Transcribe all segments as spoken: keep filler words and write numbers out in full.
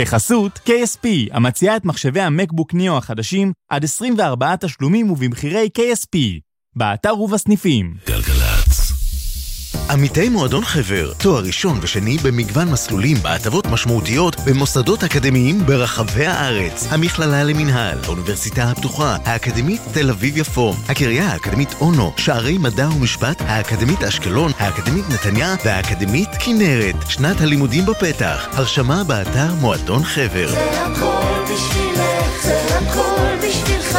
בחסות קיי אס פי, המציעה את מחשבי המקבוק ניאו החדשים עד עשרים וארבעה תשלומים ובמחירי קיי אס פי, באתר ובסניפים. גלגלצ. עמיתי מועדון חבר, תואר ראשון ושני במגוון מסלולים בהטבות משמעותיות במוסדות אקדמיים ברחבי הארץ. המכללה למנהל, האוניברסיטה הפתוחה, האקדמית תל אביב יפו, הקריה האקדמית אונו, שערי מדע ומשפט, האקדמית אשקלון, האקדמית נתניה והאקדמית כנרת. שנת הלימודים בפתח. הרשמה באתר מועדון חבר. זה הכל בשבילך, זה הכל בשבילך,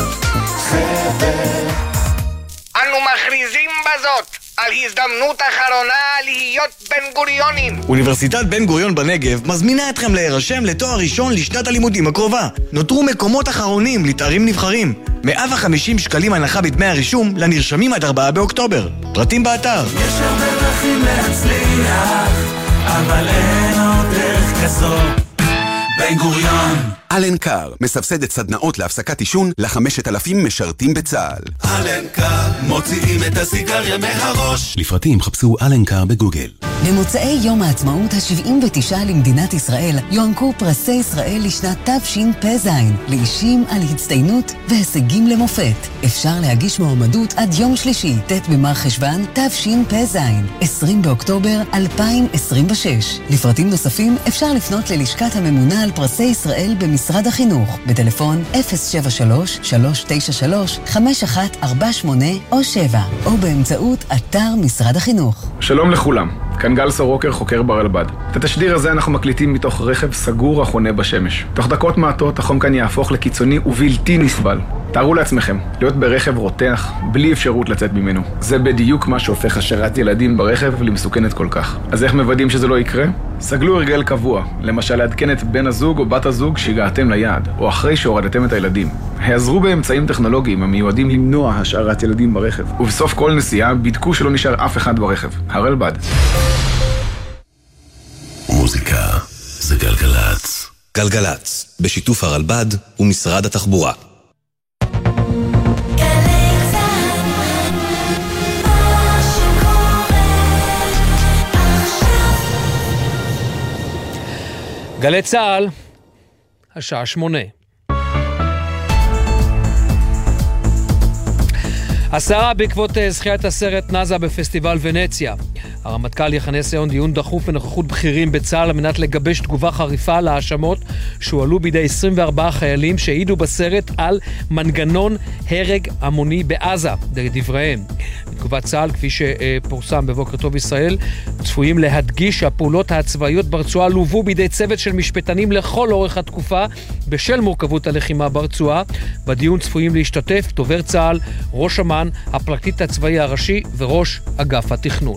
חבר. אנו מכריזים בזאת על הזדמנות אחרונה להיות בן גוריונים. אוניברסיטת בן גוריון בנגב מזמינה אתכם להירשם לתואר ראשון לשנת הלימודים הקרובה. נותרו מקומות אחרונים לתארים נבחרים. מאה וחמישים שקלים הנחה בדמי הרישום לנרשמים עד ארבעה באוקטובר. פרטים באתר. יש הרבה דרכים להצליח, אבל אין עוד דרך כזאת. בן גוריון. אלנקר מסבסדת סדנאות להפסקת עישון ל-חמשת אלפים משרתים בצה"ל. אלנקר מוציאים את הסיגריה מהראש. לפרטים חפשו אלנקר בגוגל. במוצאי יום העצמאות ה-שבעים ותשע למדינת ישראל יוענקו פרסי ישראל לשנת תשפ"ז לאישים על הצטיינות והישגים למופת. אפשר להגיש מועמדות עד יום שלישי ט' במר חשוון תשפ"ז עשרים באוקטובר אלפיים עשרים ושש. לפרטים נוספים אפשר לפנות ללשכת הממונה על פרסי ישראל במשרד החינוך בטלפון אפס שבע שלוש שלוש תשע שלוש חמש אחת ארבע שמונה או שבע או באמצעות אתר משרד החינוך. שלום לכולם, כאן גל סורוקר, חוקר ברלב"ד. את התשדיר הזה אנחנו מקליטים מתוך רכב סגור החונה בשמש. תוך דקות מעטות החום כאן יהפוך לקיצוני ובלתי נסבל. תארו לעצמכם, להיות ברכב רותח בלי אפשרות לצאת ממנו. זה בדיוק מה שהופך השארת ילדים ברכב למסוכנת כל כך. אז איך מוודאים שזה לא יקרה? סגלו הרגל קבוע, למשל לעדכן את בן הזוג או בת הזוג שהגעתם ליעד, או אחרי שהורדתם את הילדים. העזרו באמצעים טכנולוגיים המיועדים למנוע השארת ילדים ברכב. ובסוף כל נסיעה בדקו שלא נשאר אף אחד ברכב. הרלב"ד. מוזיקה זה גלגלצ. גלגלצ, בשיתוף הרלב"ד ומשרד התחבורה. גלי צהל, השעה שמונה. הסערה בעקבות זכיית הסרט נאזה בפסטיבל ונציה. הרמטכ"ל יכנס היום דיון דחוף בנוכחות בכירים בצה"ל על מנת לגבש תגובה חריפה להאשמות שהועלו בידי עשרים וארבעה חיילים שהעידו בסרט על מנגנון הרג המוני בעזה, דבריהם. בתגובת צה"ל, כפי שפורסם בבוקר טוב ישראל, צפויים להדגיש שהפעולות הצבאיות ברצועה לוו בידי צוות של משפטנים לכל אורך התקופה בשל מורכבות הלחימה ברצועה. בדיון צפויים להשתתף דובר צה"ל, ראש אמ"ן, הפרקליט הצבאי הראשי וראש אגף התכנון.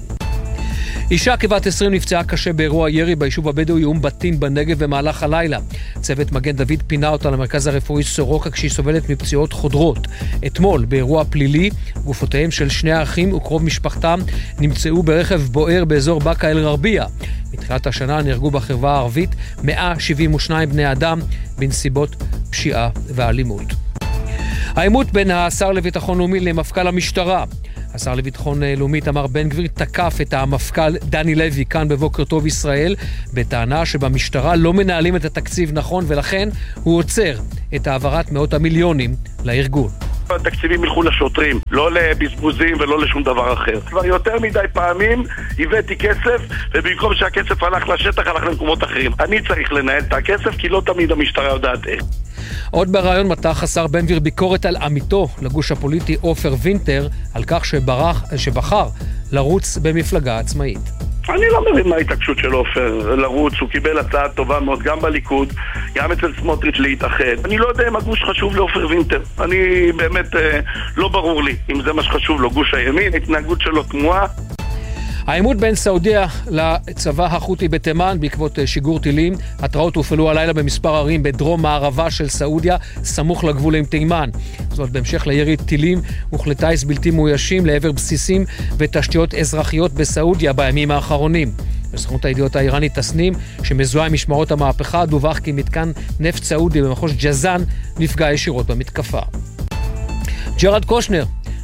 אישה כבת עשרים נפצעה קשה באירוע ירי ביישוב הבדואי אום בטין בנגב במהלך הלילה. צוות מגן דוד פינה אותה למרכז הרפואי סורוקה כשהיא סובלת מפציעות חודרות. אתמול באירוע פלילי גופותיהם של שני האחים וקרוב משפחתם נמצאו ברכב בוער באזור בקה אל גרבייה. מתחילת השנה נהרגו בחברה הערבית מאה שבעים ושניים בני אדם בנסיבות פשיעה ואלימות. העימות בין השר לביטחון לאומי למפכ"ל המשטרה. השר לביטחון לאומי תמר בן גביר תקף את המפכ"ל דני לוי כאן בבוקר טוב ישראל בטענה שבמשטרה לא מנהלים את התקציב נכון ולכן הוא עוצר את העברת מאות המיליונים לארגון. התקציבים ילכו לשוטרים, לא לבזבוזים ולא לשום דבר אחר. כבר יותר מדי פעמים הבאתי כסף ובמקום שהכסף הלך לשטח הלך למקומות אחרים. אני צריך לנהל את הכסף כי לא תמיד המשטרה יודעת איך. עוד ברעיון מתח השר בן גביר ביקורת על עמיתו לגוש הפוליטי עופר וינטר על כך שברח, שבחר לרוץ במפלגה עצמאית. אני לא מבין מה ההתעקשות של עופר לרוץ, הוא קיבל הצעה טובה מאוד גם בליכוד, גם אצל סמוטריץ' להתאחד. אני לא יודע אם הגוש חשוב לעופר וינטר, אני באמת אה, לא ברור לי אם זה מה שחשוב לו, גוש הימין, התנהגות שלו תמוהה. העימות בין סעודיה לצבא החותי בתימן בעקבות שיגור טילים. התראות הופעלו הלילה במספר ערים בדרום מערבה של סעודיה, סמוך לגבול עם תימן. זאת בהמשך לירי טילים וכלי טיס בלתי מאוישים לעבר בסיסים ותשתיות אזרחיות בסעודיה בימים האחרונים. בסוכנות הידיעות האיראנית תסנים, שמזוהה עם משמרות המהפכה, דווח כי מתקן נפט סעודי במחוז ג'זאן נפגע ישירות במתקפה. ג'רד קושנר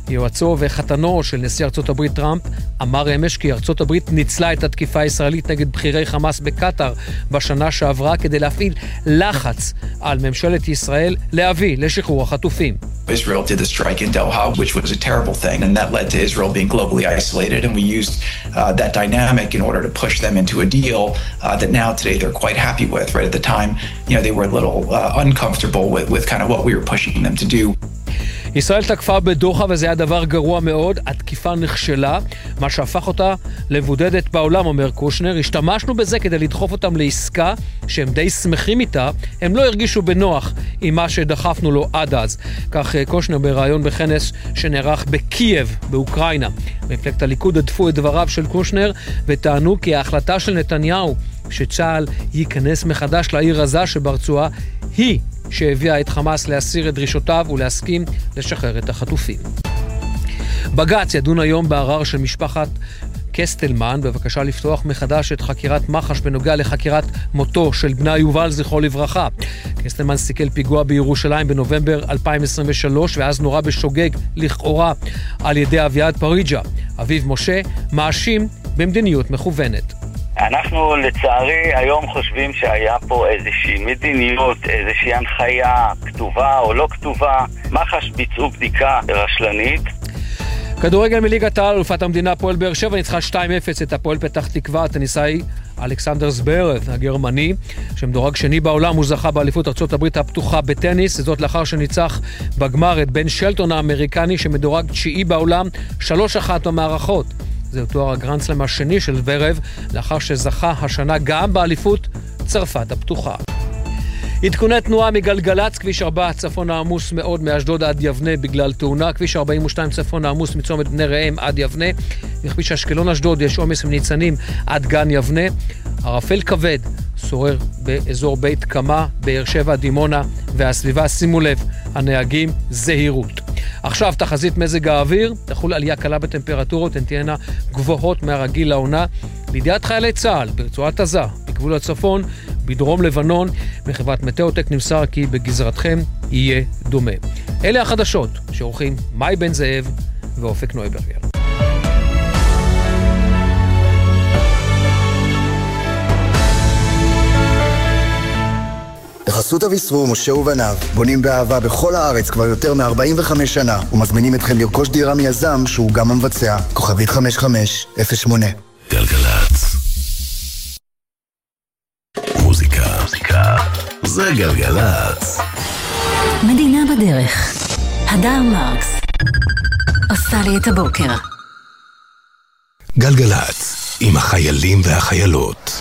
יועצו וחתנו של נשיא ארצות הברית טראמפ אמר אמש כי ארצות הברית ניצלה את התקיפה הישראלית נגד בכירי חמאס בקטר בשנה שעברה כדי להפעיל לחץ על ממשלת ישראל להביא לשחרור החטופים. Israel did the strike in Doha, which was a terrible thing, and that led to Israel being globally isolated, and we used uh, that dynamic in order to push them into a deal uh, that now today they're quite happy with. Right at the time, you know, they were a little uh, uncomfortable with, with kind of what we were pushing them to do. ישראל תקפה בדוחה וזה היה דבר גרוע מאוד, התקיפה נכשלה, מה שהפך אותה לבודדת בעולם, אומר קושנר. השתמשנו בזה כדי לדחוף אותם לעסקה שהם די שמחים איתה, הם לא הרגישו בנוח עם מה שדחפנו לו עד אז. כך קושנר ברעיון בכנס שנערך בקייב, באוקראינה. מפלגת הליכוד הדפו את דבריו של קושנר וטענו כי ההחלטה של נתניהו שצה"ל ייכנס מחדש לעיר עזה שברצועה היא שהביאה את חמאס להסיר את דרישותיו ולהסכים לשחרר את החטופים. בג"ץ ידון היום בערר של משפחת קסטלמן בבקשה לפתוח מחדש את חקירת מח"ש בנוגע לחקירת מותו של בנה יובל זכרו לברכה. קסטלמן סיכל פיגוע בירושלים בנובמבר אלפיים עשרים ושלוש ואז נורה בשוגג לכאורה על ידי אביעד פריג'ה. אביו משה מאשים במדיניות מכוונת. אנחנו לצערי היום חושבים שהיה פה איזושהי מדיניות, איזושהי הנחיה כתובה או לא כתובה. מח"ש ביצעו בדיקה רשלנית. כדורגל מליגת העל, אלופת המדינה הפועל באר שבע ניצחה שתיים אפס את הפועל פתח תקווה. הטניסאי אלכסנדר זברב הגרמני שמדורג שני בעולם, הוא זכה באליפות ארצות הברית הפתוחה בטניס, זאת לאחר שניצח בגמר את בן שלטון האמריקני שמדורג תשיעי בעולם שלוש אחת במערכות. זהו תואר הגרנדסלאם השני של זברב לאחר שזכה השנה גם באליפות צרפת הפתוחה. עדכוני תנועה מגלגלץ, כביש ארבע צפון העמוס מאוד מאשדוד עד יבנה בגלל תאונה, כביש ארבעים ושתיים צפון העמוס מצומת בני ראם עד יבנה, בכביש אשקלון אשדוד יש עומס מניצנים עד גן יבנה, ערפל כבד שורר באזור בית קמה, באר שבע, דימונה והסביבה, שימו לב, הנהגים זהירות. עכשיו תחזית מזג האוויר, תחול עלייה קלה בטמפרטורות, הן תהיינה גבוהות מהרגיל לעונה. לידיעת חיילי צה"ל ברצועת עזה, בגבול הצפון, בדרום לבנון, מחברת מטאוטק נמסר כי בגזרתכם יהיה דומה. אלה החדשות שעורכים מאי בן זאב ואופק נויברגר. בחסות אביסרו, משה ובניו, בונים באהבה בכל הארץ כבר יותר מ-ארבעים וחמש שנה, ומזמינים אתכם לרכוש דירה מיזם שהוא גם המבצע. כוכבית חמש חמש אפס שמונה. גלגלץ. מוזיקה. מוזיקה. זה גלגלץ. מדינה בדרך. הדר מרקס. עושה לי את הבוקר. גלגלץ. עם החיילים והחיילות.